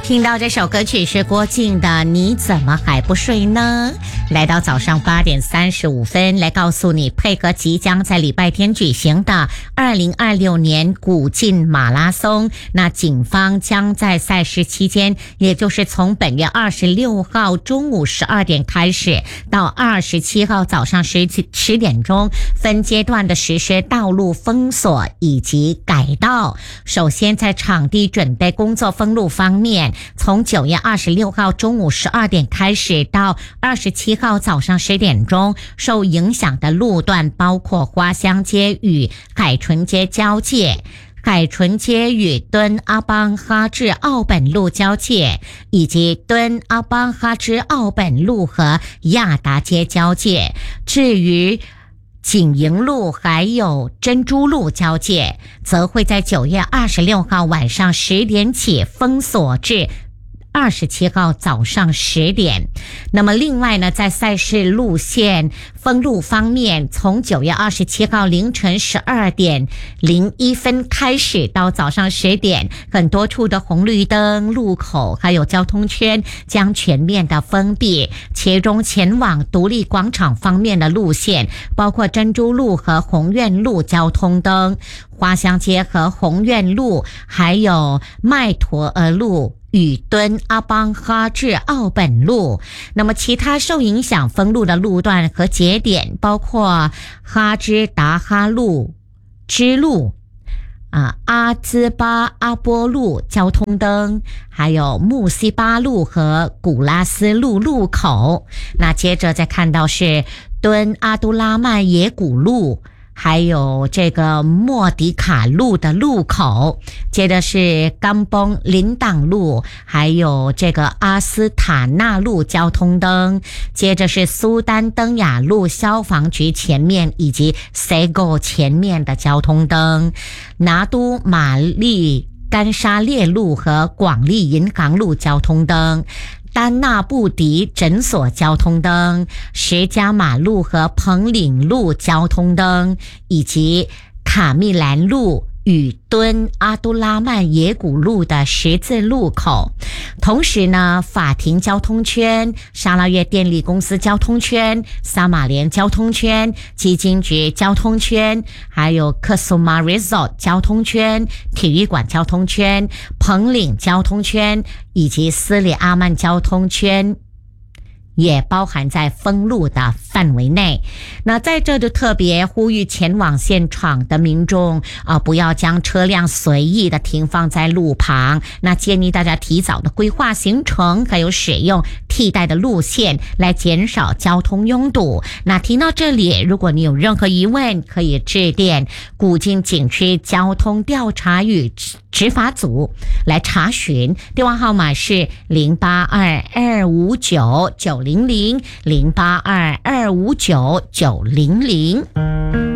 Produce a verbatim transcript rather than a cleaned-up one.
听到这首歌曲是郭靖的《你怎么还不睡呢》。来到早上八点三十五分，来告诉你，配合即将在礼拜天举行的二零二六年古晋马拉松，那警方将在赛事期间，也就是从本月二十六号中午十二点开始，到二十七号早上十十点钟，分阶段的实施道路封锁以及改道。首先在场地准备工作封路方面，从九月二十六号中午十二点开始到二十七号早上十点钟，受影响的路段包括花乡街与海纯街交界、海纯街与敦阿邦哈至奥本路交界，以及敦阿邦哈至奥本路和亚达街交界。至于景营路还有珍珠路交界，则会在九月二十六号晚上十点起封锁至二十七号早上十点。那么另外呢，在赛事路线封路方面，从九月二十七号凌晨十二点零一分开始到早上十点，很多处的红绿灯、路口还有交通圈将全面的封闭。其中前往独立广场方面的路线，包括珍珠路和宏苑路交通灯、花乡街和宏苑路，还有麦陀尔路与敦阿邦哈至奥本路。那么其他受影响封路的路段和节点包括哈芝达哈路、支路啊、阿兹巴阿波路交通灯，还有木西巴路和古拉斯路路口。那接着再看到是敦阿都拉曼耶古路，还有这个莫迪卡路的路口，接着是冈崩林党路，还有这个阿斯塔纳路交通灯，接着是苏丹登雅路消防局前面以及 Sego 前面的交通灯，拿督玛丽干沙列路和广利银行路交通灯，丹纳布迪诊所交通灯，石家马路和彭岭路交通灯，以及卡密兰路与敦阿都拉曼耶古路的十字路口。同时呢，法庭交通圈、沙拉越电力公司交通圈、撒马连交通圈、基金局交通圈，还有克苏马 Resort 交通圈、体育馆交通圈、彭岭交通圈以及斯里阿曼交通圈也包含在封路的范围内。那在这就特别呼吁前往现场的民众啊、呃，不要将车辆随意的停放在路旁。那建议大家提早的规划行程，还有使用替代的路线来减少交通拥堵。那听到这里，如果你有任何疑问，可以致电古晋景区交通调查与执法组来查询，电话号码是零八二二五九九零零零八二二五九九零零。